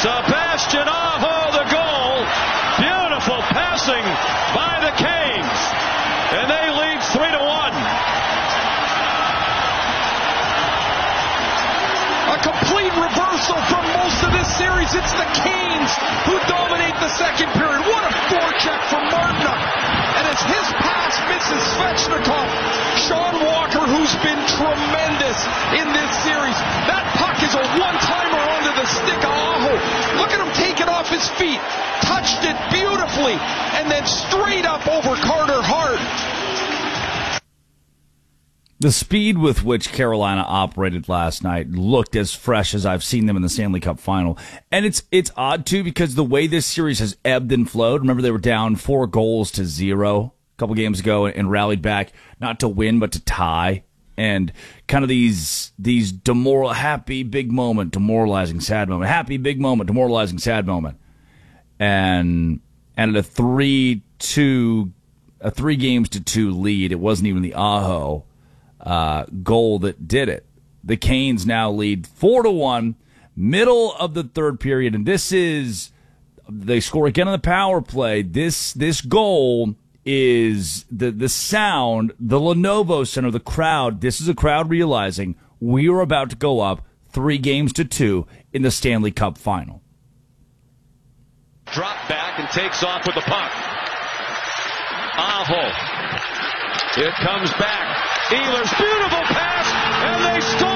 Sebastian Aho, the goal. Beautiful passing by the Canes. And they lead 3-1. A complete reversal from most of this series. It's the Canes who dominate the second period. What a forecheck from Martinook. And as his pass misses Svechnikov, Sean Walker, who's been tremendous in this series. That puck is a one-timer onto the stick of Aho. Look at him take it off his feet. Touched it beautifully. And then straight up over Carter Hart. The speed with which Carolina operated last night looked as fresh as I've seen them in the Stanley Cup final. And it's odd, too, because the way this series has ebbed and flowed. Remember, they were down 4-0 a couple games ago and rallied back, not to win, but to tie. And kind of these happy, big moment, demoralizing, sad moment. Happy, big moment, demoralizing, sad moment. And at a 3 games to 2 lead, it wasn't even the Aho goal that did it. The Canes now lead 4-1, middle of the third period, and they score again on the power play. This goal is the sound, the Lenovo Center, the crowd. This is a crowd realizing we are about to go up 3 games to 2 in the Stanley Cup final. Drop back and takes off with the puck. Aho. It comes back. Ehlers, beautiful pass, and they score!